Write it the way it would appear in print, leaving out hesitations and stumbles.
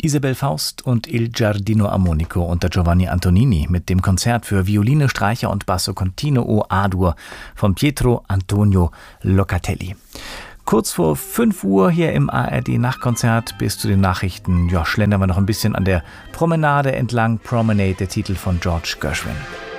Isabel Faust und Il Giardino Armonico unter Giovanni Antonini mit dem Konzert für Violine, Streicher und Basso Continuo A-Dur von Pietro Antonio Locatelli. Kurz vor 5 Uhr hier im ARD-Nachtkonzert bis zu den Nachrichten. Ja, schlendern wir noch ein bisschen an der Promenade entlang. Promenade, der Titel von George Gershwin.